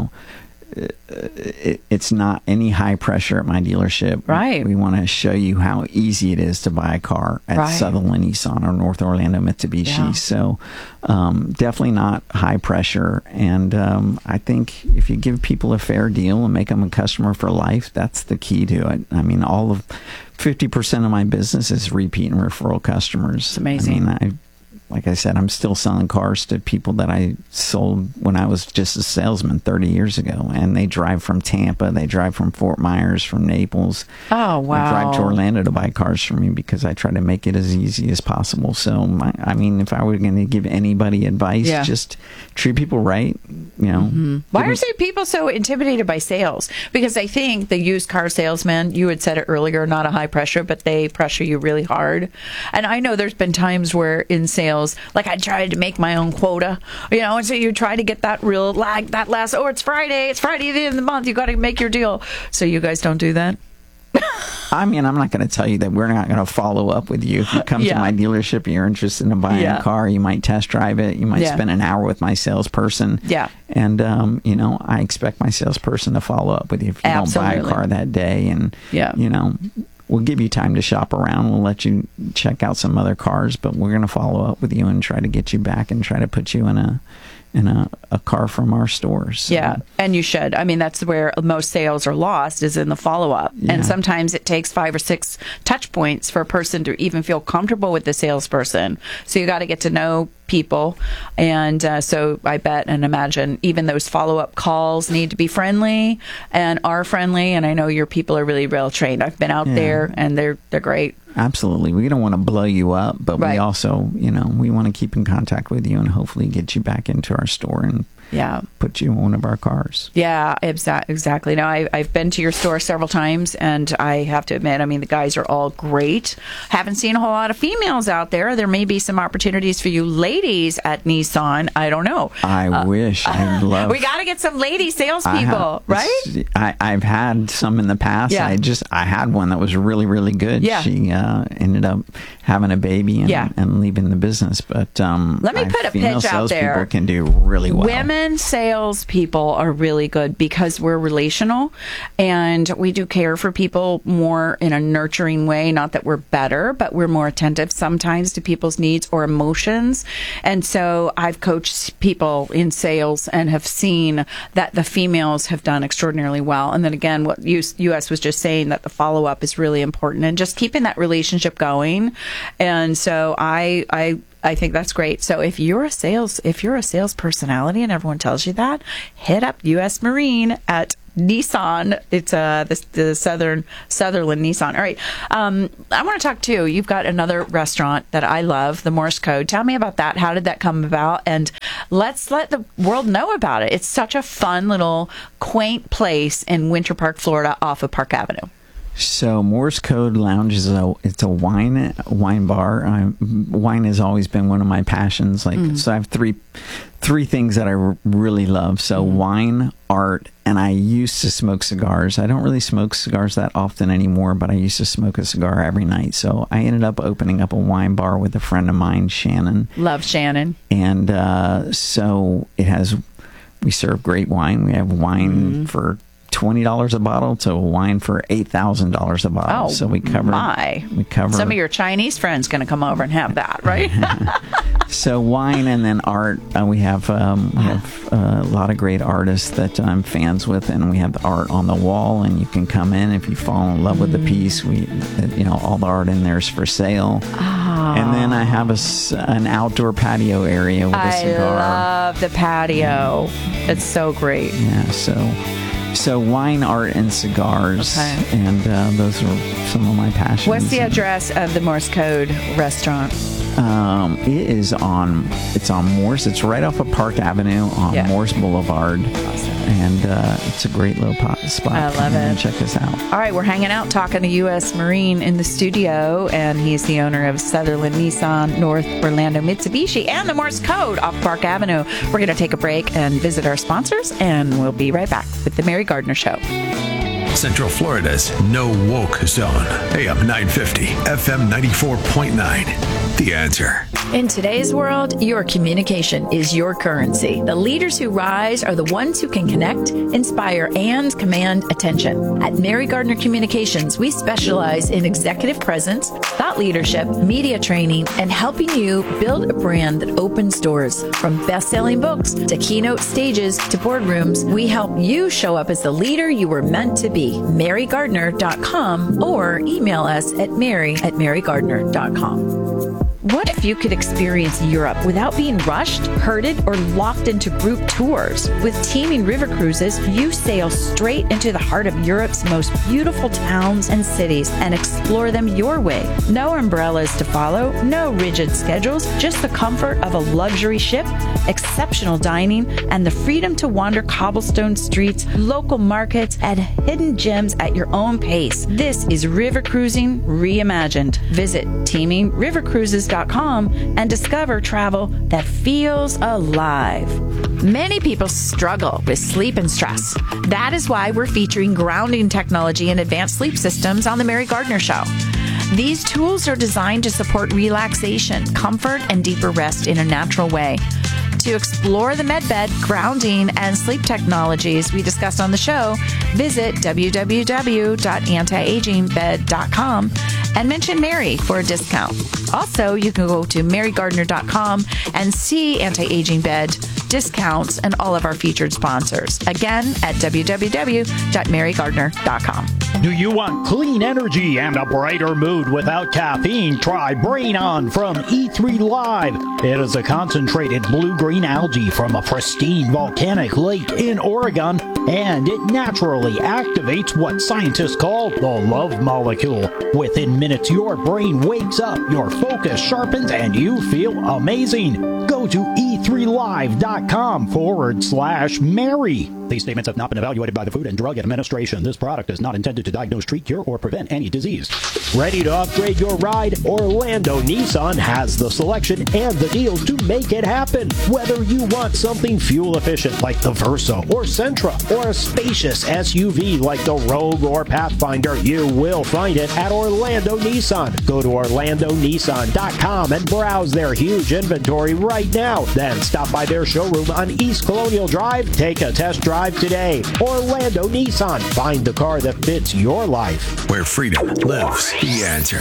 it's not any high pressure at my dealership. Right. We want to show you how easy it is to buy a car at Sutherland Nissan or North Orlando Mitsubishi. Yeah. So definitely not high pressure. And I think if you give people a fair deal and make them a customer for life, that's the key to it. I mean, 50% of my business is repeat and referral customers. It's amazing. I mean, like I said, I'm still selling cars to people that I sold when I was just a salesman 30 years ago. And they drive from Tampa. They drive from Fort Myers, from Naples. Oh, wow. They drive to Orlando to buy cars from me because I try to make it as easy as possible. So, I mean, if I were going to give anybody advice, just treat people right. Why are people so intimidated by sales? Because I think the used car salesman, you had said it earlier, not a high pressure, but they pressure you really hard. And I know there's been times where in sales, like I tried to make my own quota, and so you try to get that last, it's Friday at the end of the month, you got to make your deal. So you guys don't do that? I mean, I'm not going to tell you that we're not going to follow up with you. If you come to my dealership and you're interested in buying a car, you might test drive it. You might spend an hour with my salesperson. Yeah. And, I expect my salesperson to follow up with you if you don't buy a car that day. And, we'll give you time to shop around. We'll let you check out some other cars, but we're going to follow up with you and try to get you back and try to put you in a car from our stores. So. Yeah, and you should. I mean, that's where most sales are lost, is in the follow-up. Yeah. And sometimes it takes 5 or 6 touch points for a person to even feel comfortable with the salesperson. So you got to get to know people. And so I bet and imagine even those follow-up calls need to be friendly and are friendly. And I know your people are really well trained. I've been out there, and they're great. Absolutely. We don't want to blow you up, but we also, we want to keep in contact with you and hopefully get you back into our store and put you in one of our cars. Yeah, exactly. Now, I've been to your store several times, and I have to admit, I mean, the guys are all great. Haven't seen a whole lot of females out there. There may be some opportunities for you ladies at Nissan. I don't know. I wish. I'd love. We got to get some lady salespeople, right? I've had some in the past. Yeah. I had one that was really, really good. Yeah. She ended up having a baby and leaving the business. But let me put a pitch out there. Salespeople can do really well. Women women salespeople are really good because we're relational and we do care for people more in a nurturing way. Not that we're better, but we're more attentive sometimes to people's needs or emotions. And so I've coached people in sales and have seen that the females have done extraordinarily well. And then again, what US was just saying, that the follow-up is really important and just keeping that relationship going. And so I think that's great. So if you're a sales personality and everyone tells you that, hit up US Marine at Nissan. It's the Sutherland Nissan. All right. I want to talk too. You've got another restaurant that I love, the Morse Code. Tell me about that. How did that come about? And let's let the world know about it. It's such a fun little quaint place in Winter Park, Florida, off of Park Avenue. So Morse Code Lounge it's a wine bar. Wine has always been one of my passions. So I have three things that I really love. So wine, art, and I used to smoke cigars. I don't really smoke cigars that often anymore, but I used to smoke a cigar every night. So I ended up opening up a wine bar with a friend of mine, Shannon. Love Shannon. And so we serve great wine. We have wine for $20 a bottle to wine for $8,000 a bottle. Oh, so we cover. Some of your Chinese friends going to come over and have that, right? So wine and then art. We have a lot of great artists that I'm fans with, and we have the art on the wall. And you can come in if you fall in love with the piece. All the art in there is for sale. And then I have an outdoor patio area with a cigar. I love the patio. It's so great. Yeah. So wine, art, and cigars, and those are some of my passions. What's the address of the Morse Code restaurant? It's on Morse. It's right off of Park Avenue on Morse Boulevard. Awesome. And it's a great little spot. I love it. Check this out. All right, we're hanging out talking to U.S. Marine in the studio, and he's the owner of Sutherland Nissan, North Orlando Mitsubishi, and the Morse Code off Park Avenue. We're going to take a break and visit our sponsors, and we'll be right back with the Mary Gardner Show. Central Florida's No Woke Zone. AM 950, FM 94.9. The Answer. In today's world, your communication is your currency. The leaders who rise are the ones who can connect, inspire, and command attention. At Mary Gardner Communications, we specialize in executive presence, thought leadership, media training, and helping you build a brand that opens doors. From best-selling books to keynote stages to boardrooms, we help you show up as the leader you were meant to be. MaryGardner.com or email us at mary@marygardner.com. What if you could experience Europe without being rushed, herded, or locked into group tours? With Teaming River Cruises, you sail straight into the heart of Europe's most beautiful towns and cities and explore them your way. No umbrellas to follow, no rigid schedules, just the comfort of a luxury ship, exceptional dining, and the freedom to wander cobblestone streets, local markets, and hidden gems at your own pace. This is river cruising reimagined. Visit teamingrivercruises.com and discover travel that feels alive. Many people struggle with sleep and stress. That is why we're featuring grounding technology and advanced sleep systems on the Mary Gardner Show. These tools are designed to support relaxation, comfort, and deeper rest in a natural way. To explore the MedBed, grounding, and sleep technologies we discussed on the show, visit www.antiagingbed.com and mention Mary for a discount. Also, you can go to marygardner.com and see Anti-Aging Bed discounts and all of our featured sponsors. Again, at www.marygardner.com. Do you want clean energy and a brighter mood without caffeine? Try Brain On from E3 Live. It is a concentrated blue-green algae from a pristine volcanic lake in Oregon, and it naturally activates what scientists call the love molecule. Within minutes, your brain wakes up, your focus sharpens, and you feel amazing. Go to e3live.com/Mary. These statements have not been evaluated by the Food and Drug Administration. This product is not intended to diagnose, treat, cure, or prevent any disease. Ready to upgrade your ride? Orlando Nissan has the selection and the deals to make it happen. Whether you want something fuel efficient like the Versa or Sentra, or a spacious SUV like the Rogue or Pathfinder, you will find it at Orlando Nissan. Go to OrlandoNissan.com and browse their huge inventory right now. Then stop by their showroom on East Colonial Drive. Take a test drive today. Orlando Nissan. Find the car that fits your life. Where freedom lives. The answer.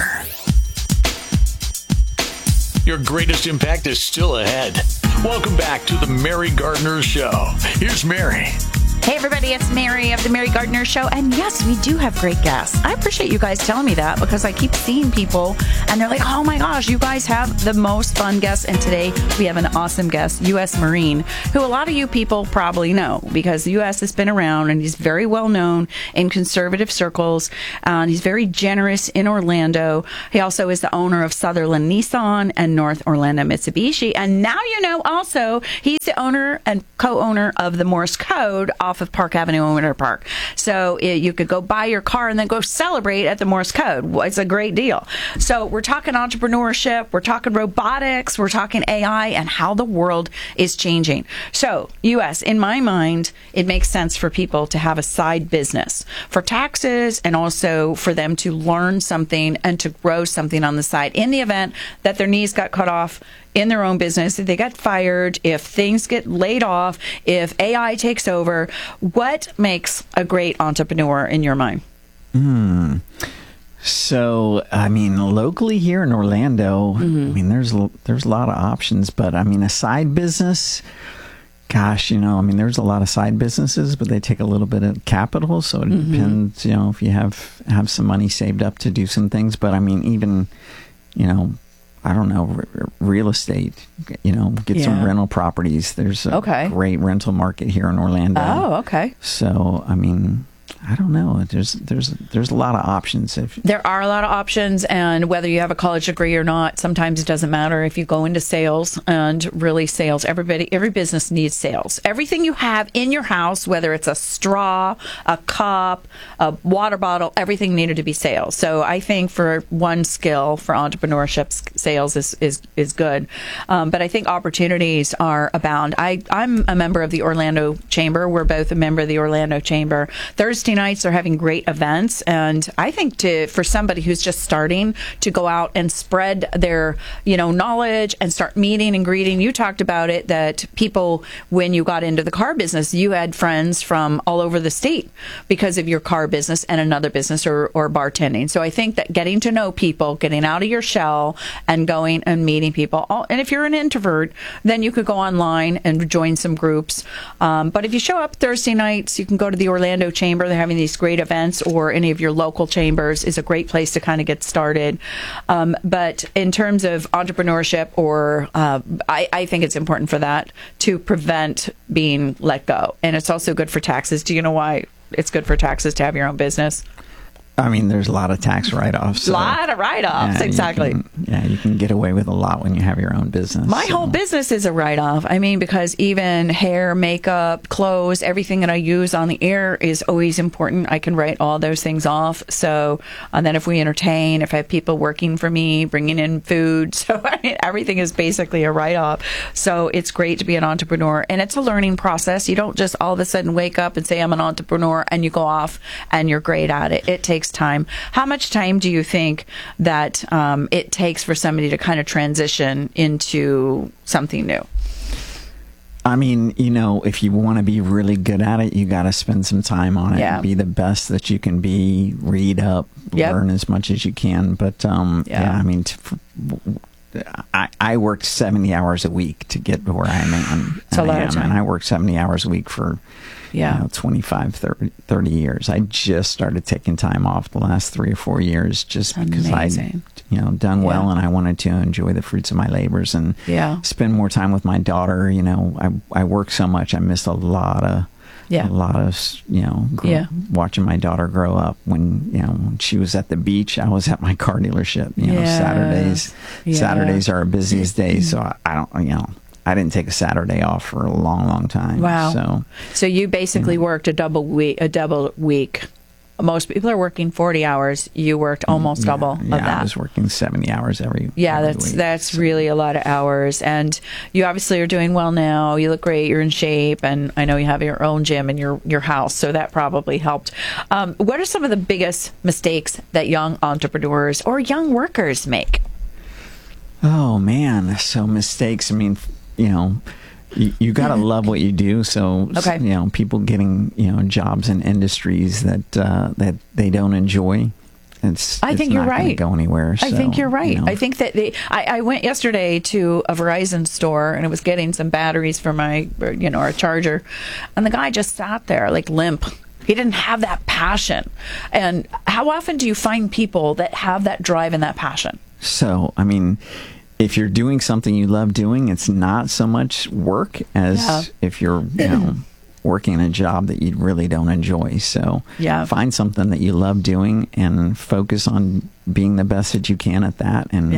Your greatest impact is still ahead. Welcome back to the Mary Gardner Show. Here's Mary. Hey everybody, it's Mary of the Mary Gardner Show, and yes, we do have great guests. I appreciate you guys telling me that because I keep seeing people and they're like, oh my gosh, you guys have the most fun guests, and today we have an awesome guest, U.S. Marine, who a lot of you people probably know because the U.S. has been around and he's very well known in conservative circles, and he's very generous in Orlando. He also is the owner of Sutherland Nissan and North Orlando Mitsubishi, and now you know also he's the owner and co-owner of the Morse Code off of Park Avenue in Winter Park. So you could go buy your car and then go celebrate at the Morse Code. It's a great deal. So we're talking entrepreneurship, we're talking robotics, we're talking AI, and how the world is changing. So, U.S., in my mind, it makes sense for people to have a side business for taxes and also for them to learn something and to grow something on the side in the event that their knees got cut off in their own business, if they got fired, if things get laid off, if AI takes over. What makes a great entrepreneur in your mind? So, I mean, locally here in Orlando, I mean, there's a lot of options, but I mean, a side business, gosh, you know, I mean, there's a lot of side businesses, but they take a little bit of capital, so it depends, you know, if you have some money saved up to do some things. But I mean, even, you know, I don't know, real estate, you know, get some rental properties. There's a great rental market here in Orlando. Oh, okay. So, I mean, I don't know. There's a lot of options. There are a lot of options, and whether you have a college degree or not, sometimes it doesn't matter if you go into sales. And really, sales. Every business needs sales. Everything you have in your house, whether it's a straw, a cup, a water bottle, everything needed to be sales. So I think for one skill for entrepreneurship, sales is good. But I think opportunities are abound. I'm a member of the Orlando Chamber. We're both a member of the Orlando Chamber. Thursday nights are having great events, and I think for somebody who's just starting to go out and spread their knowledge and start meeting and greeting. You talked about it, that people, when you got into the car business, you had friends from all over the state because of your car business and another business or bartending. So I think that getting to know people, getting out of your shell and going and meeting people, and if you're an introvert, then you could go online and join some groups. But if you show up Thursday nights, you can go to the Orlando Chamber. They're having these great events, or any of your local chambers is a great place to kind of get started. But in terms of entrepreneurship, I think it's important for that to prevent being let go. And it's also good for taxes. Do you know why it's good for taxes to have your own business? I mean, there's a lot of tax write-offs. A lot of write-offs, exactly. You can get away with a lot when you have your own business. My whole business is a write-off. I mean, because even hair, makeup, clothes, everything that I use on the air is always important. I can write all those things off. So, and then if we entertain, if I have people working for me, bringing in food, so I mean, everything is basically a write-off. So it's great to be an entrepreneur, and it's a learning process. You don't just all of a sudden wake up and say, I'm an entrepreneur, and you go off and you're great at it. It takes time. How much time do you think that it takes for somebody to kind of transition into something new? I mean, if you want to be really good at it, you got to spend some time on it. Be the best that you can be. Read up, learn as much as you can. But I mean, I worked 70 hours a week to get to where I am. It's a lot of time. And I worked 70 hours a week for 25, 30 years. I just started taking time off the last 3 or 4 years just because I'd done well and I wanted to enjoy the fruits of my labors and spend more time with my daughter. I work so much. I missed a lot of watching my daughter grow up. When she was at the beach, I was at my car dealership. Saturdays are our busiest days, so I don't I didn't take a Saturday off for a long time. Wow. So you basically worked a double week. Most people are working 40 hours. You worked almost double of that. I was working 70 hours every week. That's really a lot of hours. And you obviously are doing well now. You look great. You're in shape. And I know you have your own gym in your house, so that probably helped. What are some of the biggest mistakes that young entrepreneurs or young workers make? Oh, man. So mistakes. I mean, you got to love what you do. So, people getting, jobs in industries that they don't enjoy. I think you're right. Go anywhere. I think you're right. I think that I went yesterday to a Verizon store and I was getting some batteries for my, our charger, and the guy just sat there like limp. He didn't have that passion. And how often do you find people that have that drive and that passion? So, I mean, if you're doing something you love doing, it's not so much work as if you're, working in a job that you really don't enjoy. So find something that you love doing and focus on being the best that you can at that. And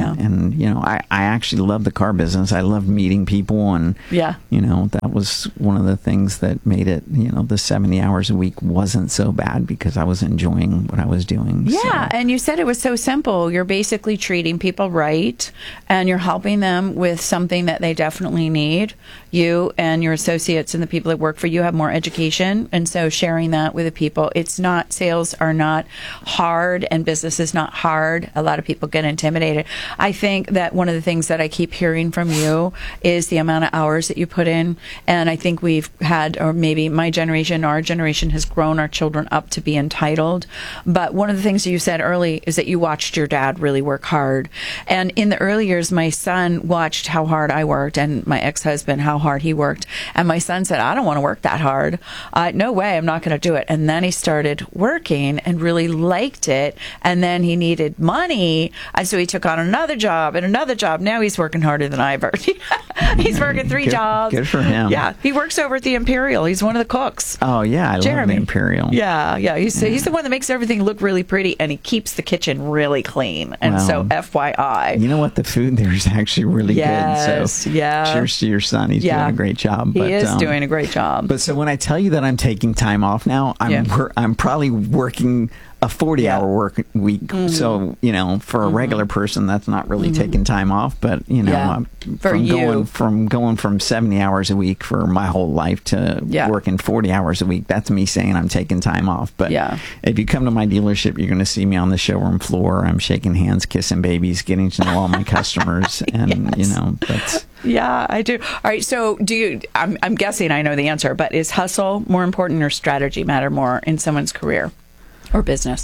I actually love the car business. I love meeting people, and that was one of the things that made it, the 70 hours a week wasn't so bad because I was enjoying what I was doing. And you said it was so simple. You're basically treating people right, and you're helping them with something that they definitely need. You and your associates and the people that work for you have more education, and so sharing that with the people. Sales are not hard, and business is not hard. A lot of people get intimidated. I think that one of the things that I keep hearing from you is the amount of hours that you put in, and I think we've had, or maybe my generation, our generation has grown our children up to be entitled. But one of the things you said early is that you watched your dad really work hard, and in the early years my son watched how hard I worked, and my ex-husband how hard he worked, and my son said, I don't want to work that hard. No way, I'm not going to do it. And then he started working and really liked it, and then he needed money, and so he took on another job and another job. Now he's working harder than I ever. He's working 3 jobs. Good for him. Yeah, he works over at the Imperial. He's one of the cooks. Oh yeah, I love the Imperial. Yeah. He's the one that makes everything look really pretty, and he keeps the kitchen really clean. And so, FYI, you know what? The food there is actually really good. So cheers to your son. He's doing a great job. He is doing a great job. But so when I tell you that I'm taking time off now, I'm probably working a 40-hour work week. Mm-hmm. So, for a regular person, that's not really taking time off. But, going from 70 hours a week for my whole life to working 40 hours a week, that's me saying I'm taking time off. But if you come to my dealership, you're going to see me on the showroom floor. I'm shaking hands, kissing babies, getting to know all my customers. And, that's... Yeah, I do. All right. So I'm guessing I know the answer, but is hustle more important or strategy matter more in someone's career or business?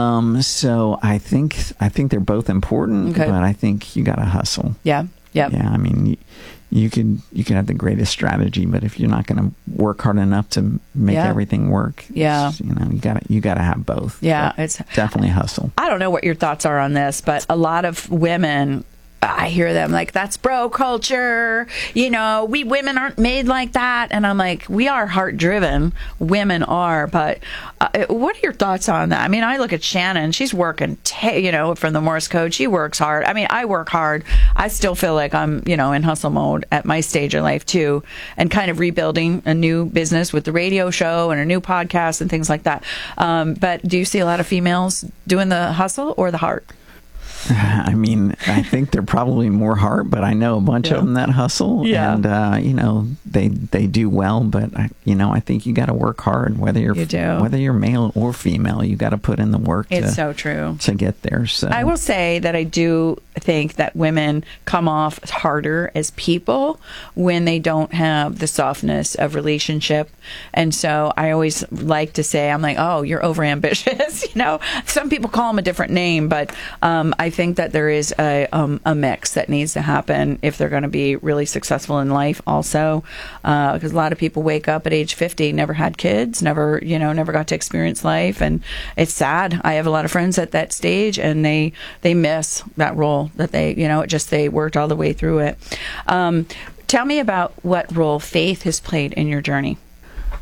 So I think they're both important, but I think you got to hustle. Yeah. Yeah. I mean, you can have the greatest strategy, but if you're not going to work hard enough to make everything work, you got to have both. Yeah. So it's definitely hustle. I don't know what your thoughts are on this, but a lot of women, I hear them like, that's bro culture. We women aren't made like that. And I'm like, we are heart driven. Women are. But what are your thoughts on that? I mean, I look at Shannon. She's working, from the Morse code. She works hard. I mean, I work hard. I still feel like I'm, in hustle mode at my stage of life too, and kind of rebuilding a new business with the radio show and a new podcast and things like that. But do you see a lot of females doing the hustle or the heart? I mean, I think they're probably more heart, but I know a bunch of them that hustle, and they do well. But I think you got to work hard, whether you're male or female. You got to put in the work. It's so true to get there. So I will say that I do think that women come off harder as people when they don't have the softness of relationship, and so I always like to say, I'm like, oh, you're overambitious. Some people call them a different name, but I think that there is a mix that needs to happen if they're going to be really successful in life also, because a lot of people wake up at age 50, never had kids, never got to experience life, and it's sad. I have a lot of friends at that stage, and they miss that role that they worked all the way through it. Tell me about what role faith has played in your journey.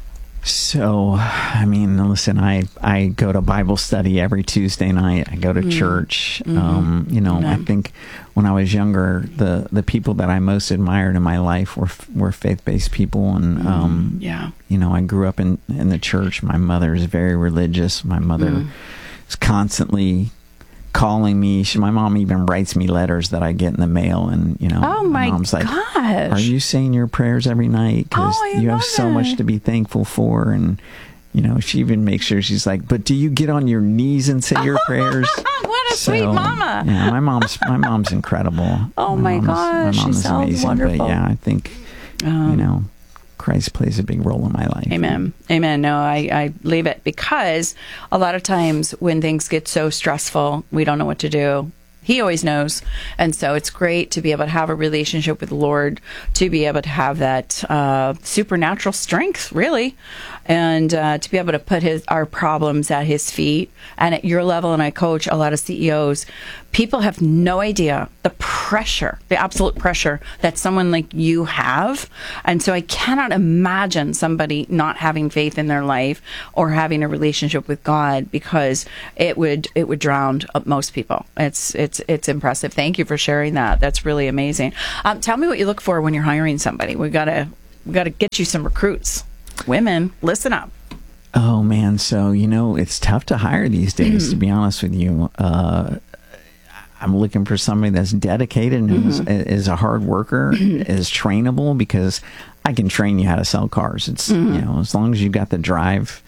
So, I mean, listen, I go to Bible study every Tuesday night. I go to church. I think when I was younger, the people that I most admired in my life were faith-based people. And, I grew up in the church. My mother is very religious. My mother is constantly calling me. My mom even writes me letters that I get in the mail, and my mom's like, gosh, "Are you saying your prayers every night? Because you have so much to be thankful for." And she even makes sure, she's like, "But do you get on your knees and say your prayers?" What a sweet mama! Yeah, my mom's incredible. Oh my gosh, my mom is amazing. Wonderful. But yeah, I think Christ plays a big role in my life. Amen. No, I leave it, because a lot of times when things get so stressful, we don't know what to do. He always knows. And so it's great to be able to have a relationship with the Lord, to be able to have that supernatural strength, really, and to be able to put our problems at his feet. And at your level, and I coach a lot of CEOs, people have no idea the pressure, the absolute pressure that someone like you have. And so I cannot imagine somebody not having faith in their life or having a relationship with God, because it would drown most people. It's impressive. Thank you for sharing that. That's really amazing. Tell me what you look for when you're hiring somebody. We gotta get you some recruits. Women, listen up. Oh man, so it's tough to hire these days. To be honest with you, I'm looking for somebody that's dedicated and is a hard worker, is trainable, because I can train you how to sell cars. It's as long as you've got the drive,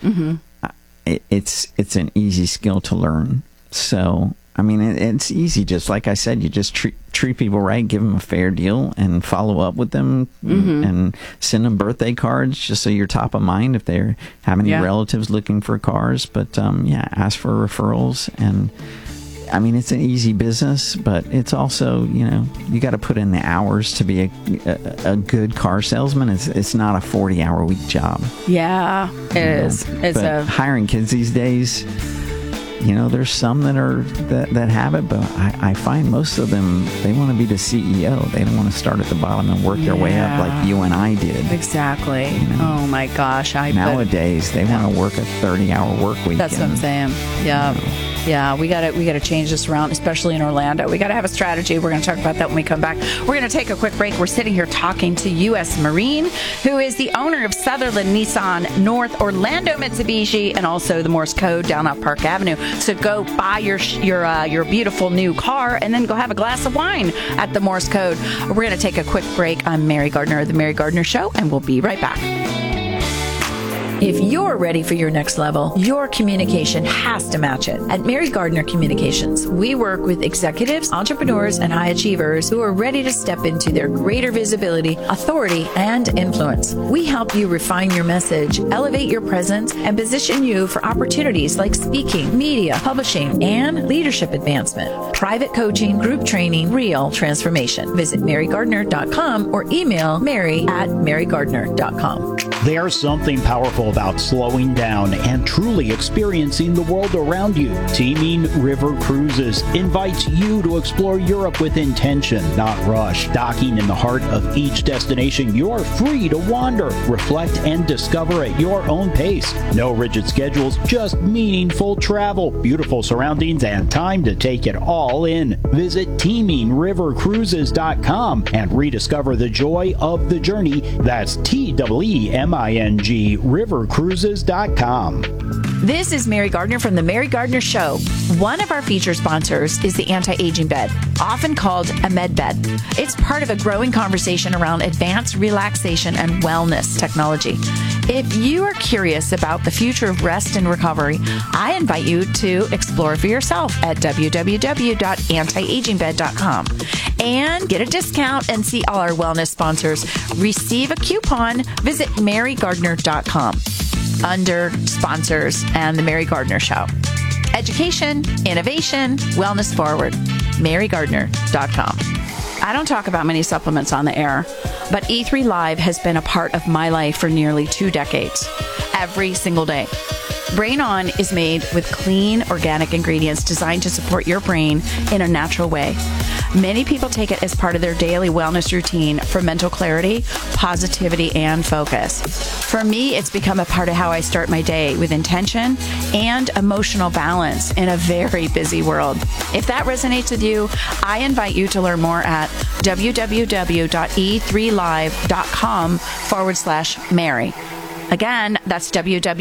it's an easy skill to learn. So I mean, it's easy. Just like I said, you just treat people right, give them a fair deal, and follow up with them, and send them birthday cards just so you're top of mind if they have any relatives looking for cars. But ask for referrals. And I mean, it's an easy business, but it's also, you got to put in the hours to be a good car salesman. It's not a 40-hour week job. Yeah, it is. Hiring kids these days, there's some that have it, but I find most of them, they want to be the CEO. They don't want to start at the bottom and work their way up like you and I did. Exactly. Oh my gosh. Nowadays, they want to work a 30-hour work week. That's what I'm saying. Yeah. Yeah, we got to change this around, especially in Orlando. We got to have a strategy. We're going to talk about that when we come back. We're going to take a quick break. We're sitting here talking to U.S. Marine, who is the owner of Sutherland Nissan, North Orlando Mitsubishi, and also the Morse Code down on Park Avenue. So go buy your beautiful new car and then go have a glass of wine at the Morse Code. We're going to take a quick break. I'm Mary Gardner of The Mary Gardner Show, and we'll be right back. If you're ready for your next level, your communication has to match it. At Mary Gardner Communications, we work with executives, entrepreneurs, and high achievers who are ready to step into their greater visibility, authority, and influence. We help you refine your message, elevate your presence, and position you for opportunities like speaking, media, publishing, and leadership advancement, private coaching, group training, real transformation. Visit marygardner.com or email mary@marygardner.com. There's something powerful about slowing down and truly experiencing the world around you. Teaming River Cruises invites you to explore Europe with intention, not rush. Docking in the heart of each destination, you're free to wander, reflect, and discover at your own pace. No rigid schedules, just meaningful travel, beautiful surroundings, and time to take it all in. Visit teamingrivercruises.com and rediscover the joy of the journey. That's TEEMING rivercruises.com. This is Mary Gardner from The Mary Gardner Show. One of our feature sponsors is the anti-aging bed, often called a med bed. It's part of a growing conversation around advanced relaxation and wellness technology. If you are curious about the future of rest and recovery, I invite you to explore for yourself at www.antiagingbed.com and get a discount and see all our wellness sponsors receive a coupon. Visit marygardner.com under sponsors and The Mary Gardner Show. Education, innovation, wellness forward. marygardner.com. I don't talk about many supplements on the air, but E3 Live has been a part of my life for nearly 2 decades. Every single day. Brain On is made with clean, organic ingredients designed to support your brain in a natural way. Many people take it as part of their daily wellness routine for mental clarity, positivity, and focus. For me, it's become a part of how I start my day with intention and emotional balance in a very busy world. If that resonates with you, I invite you to learn more at www.e3live.com/Mary. Again, that's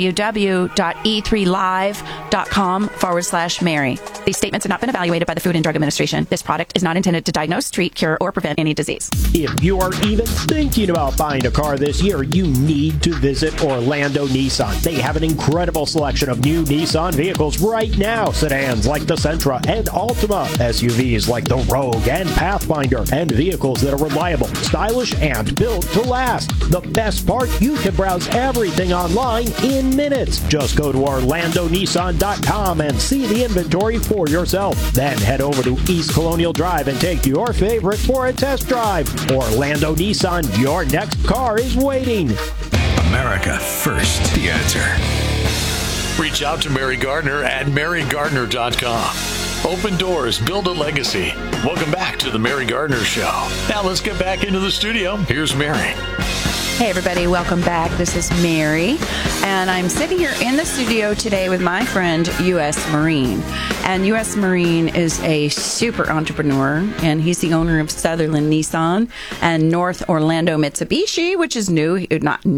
www.e3live.com/Mary. These statements have not been evaluated by the Food and Drug Administration. This product is not intended to diagnose, treat, cure, or prevent any disease. If you are even thinking about buying a car this year, you need to visit Orlando Nissan. They have an incredible selection of new Nissan vehicles right now. Sedans like the Sentra and Altima, SUVs like the Rogue and Pathfinder, and vehicles that are reliable, stylish, and built to last. The best part, you can browse everything online in minutes. Just go to OrlandoNissan.com and see the inventory for yourself. Then head over to East Colonial Drive and take your favorite for a test drive. Orlando Nissan, your next car is waiting. America First, the answer. Reach out to Mary Gardner at marygardner.com. Open doors, build a legacy. Welcome back to the Mary Gardner Show. Now let's get back into the studio. Here's Mary. Hey everybody, welcome back. This is Mary, and I'm sitting here in the studio today with my friend U.S. Marine. And U.S. Marine is a super entrepreneur, and he's the owner of Sutherland Nissan and North Orlando Mitsubishi, which is new, not